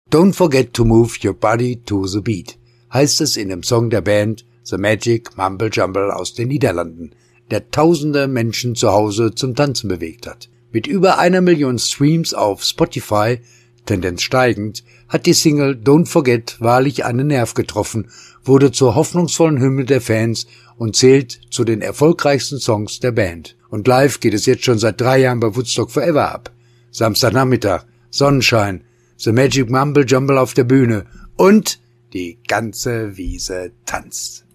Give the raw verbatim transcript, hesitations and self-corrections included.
Don't forget to move your body to the beat, heißt es in dem Song der Band The Magic Mumble Jumble aus den Niederlanden, der tausende Menschen zu Hause zum Tanzen bewegt hat. Mit über einer Million Streams auf Spotify, Tendenz steigend, hat die Single Don't Forget wahrlich einen Nerv getroffen, wurde zur hoffnungsvollen Hymne der Fans und zählt zu den erfolgreichsten Songs der Band. Und live geht es jetzt schon seit drei Jahren bei Woodstock Forever ab. Samstagnachmittag, Sonnenschein, The Magic Mumble Jumble auf der Bühne und die ganze Wiese tanzt.